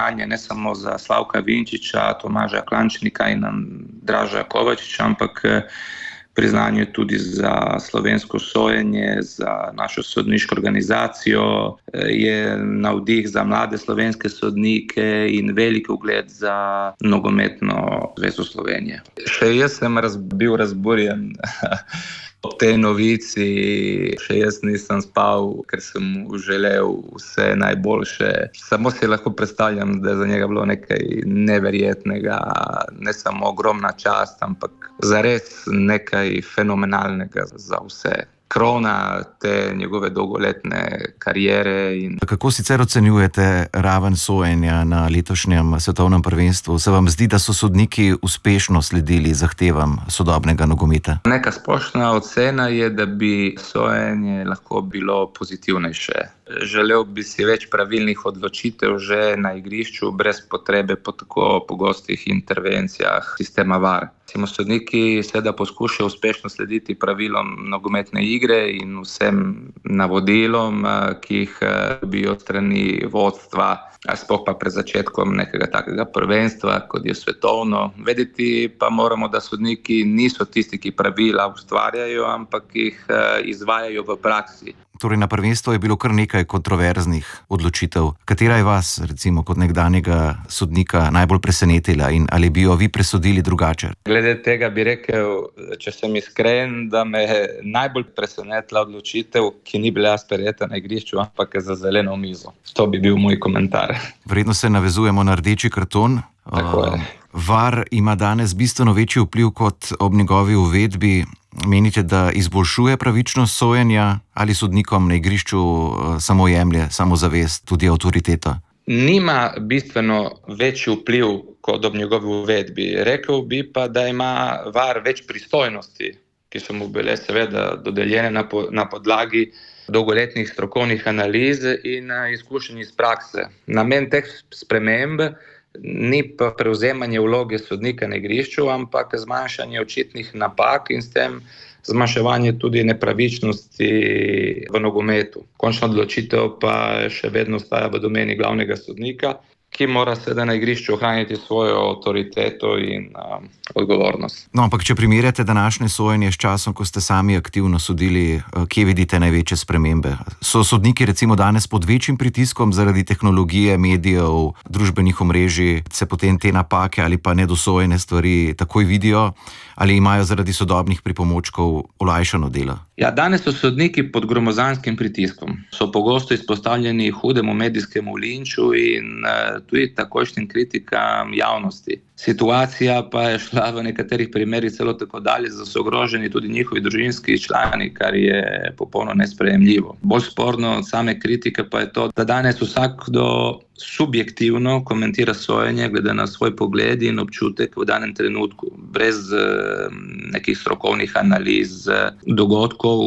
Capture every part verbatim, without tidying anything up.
priznanje ne samo za Slavka Vinčiča, Tomaža Klančnika in Draža Kovačiča, ampak priznanje tudi za slovensko sojenje, za našo sodniško organizacijo, je navdih za mlade slovenske sodnike in velik ugled za nogometno zvezo Slovenije. Še jaz sem raz, bil razburjen ob tej novici, še jaz nisem spal, ker sem mu želel vse najboljše. Samo si lahko predstavljam, da je za njega bilo nekaj neverjetnega, ne samo ogromna čast, ampak zares nekaj fenomenalnega za vse. Krona te njegove dolgoletne kariere. In... Kako sicer ocenjujete raven sojenja na letošnjem svetovnem prvenstvu? Se vam zdi, da so sodniki uspešno sledili zahtevam sodobnega nogometa? Neka splošna ocena je, da bi sojenje lahko bilo pozitivnejše. Želel bi si več pravilnih odločitev že na igrišču, brez potrebe po tako pogostih intervencijah sistema V A R. Sodniki seveda poskušajo uspešno slediti pravilom nogometne igre in vsem navodilom, ki jih dobijo od strani vodstva, sploh pa pred začetkom nekega takega prvenstva, kot je svetovno. Vedeti pa moramo, da sodniki niso tisti, ki pravila ustvarjajo, ampak jih izvajajo v praksi. Torej na prvenstvu je bilo kar nekaj kontroverznih odločitev. Katera je vas, recimo kot nekdanjega sodnika, najbolj presenetila in ali bi jo vi presodili drugače? Glede tega bi rekel, če sem iskren, da me je najbolj presenetila odločitev, ki ni bila sprejeta na igrišču, ampak za zeleno mizo. To bi bil moj komentar. Verjetno se navezujemo na rdeči karton. Tako je. V A R ima danes bistveno večji vpliv kot ob njegovi uvedbi. Menite, da izboljšuje pravičnost sojenja ali sodnikom na igrišču samo jemlje, samozavest, tudi avtoriteto? Nima bistveno večji vpliv kot ob njegovi uvedbi. Rekel bi pa, da ima V A R več pristojnosti, ki so mu bile seveda dodeljene na, po, na podlagi dolgoletnih strokovnih analiz in izkušenj iz prakse. Namen teh sprememb ni pa prevzemanje vloge sodnika na igrišču, ampak zmanjšanje očitnih napak in s tem zmanjševanje tudi nepravičnosti v nogometu. Končna odločitev pa še vedno ostaja v domeni glavnega sodnika, ki mora seveda na igrišču ohraniti svojo avtoriteto in um, odgovornost. No, ampak če primerjate današnje sojenje s časom, ko ste sami aktivno sodili, kje vidite največje spremembe? So sodniki recimo danes pod večjim pritiskom zaradi tehnologije, medijev, družbenih omrežij, se potem te napake ali pa nedosojene stvari takoj vidijo, ali imajo zaradi sodobnih pripomočkov olajšano delo? Ja, danes so sodniki pod gromozanskim pritiskom. So pogosto izpostavljeni hudemu medijskemu linču in uh, tudi takojšnjim kritikam javnosti. Situacija pa je šla v nekaterih primerih celo tako dalje, da so ogroženi tudi njihovi družinski člani, kar je popolno nesprejemljivo. Bolj sporno od same kritike pa je to, da danes vsakdo subjektivno komentira sojenje glede na svoj pogled in občutek v danem trenutku, brez uh, nekih strokovnih analiz, dogodkov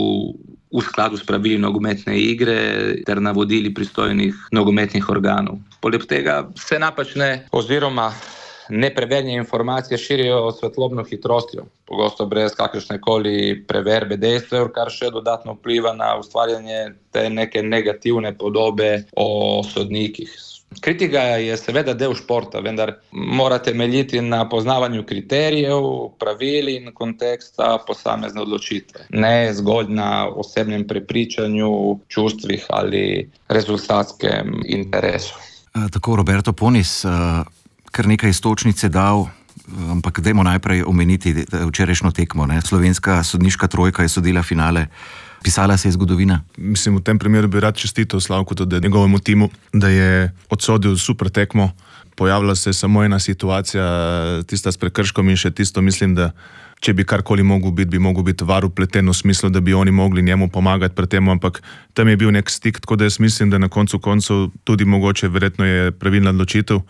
v skladu s pravili nogometne igre ter navodili pristojnih nogometnih organov. Poleg tega se napačne oziroma nepreverjene informacije širijo svetlobno hitrostjo, pogosto brez kakršnekoli preverbe dejstev, kar še dodatno vpliva na ustvarjanje te neke negativne podobe o sodnikih. Kritika je seveda del športa, vendar mora temeljiti na poznavanju kriterijev, pravil in konteksta posamezne odločitve. Ne zgolj na osebnem prepričanju, čustvih ali rezultatskem interesu. Tako, Roberto Ponis, kar nekaj iztočnice dal, ampak dajmo najprej omeniti včerajšnjo tekmo. Ne? Slovenska sodniška trojka je sodila finale. Pisala se je zgodovina. Mislim, v tem primeru bi rad čestitev Slavku tudi njegovemu timu, da je odsodil super tekmo. Pojavila se je samo ena situacija, tista s prekrškom in še tisto, mislim, da če bi karkoli mogel biti, bi mogel biti V A R upleten v smislu, da bi oni mogli njemu pomagati pri tem, ampak tam je bil nek stik, tako da jaz mislim, da na koncu koncev tudi mogoče verjetno je pravilna odločitev.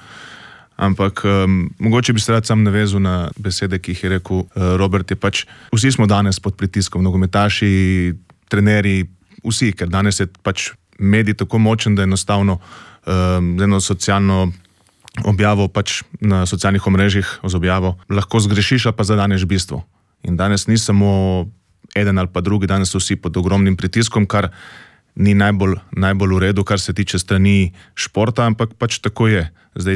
Ampak um, mogoče bi se rad sam navezal na besede, ki jih je rekel uh, Robert, je pač, vsi smo danes pod pritiskom, nogometaši, trenerji, vsi, ker danes je pač medij tako močen, da enostavno um, z eno socialno objavo pač na socialnih omrežjih z objavo lahko zgrešiš, pa zadaneš bistvo. In danes ni samo eden ali pa drugi, danes so vsi pod ogromnim pritiskom, kar ni najbolj, najbolj v redu, kar se tiče strani športa, ampak pač tako je. Zdaj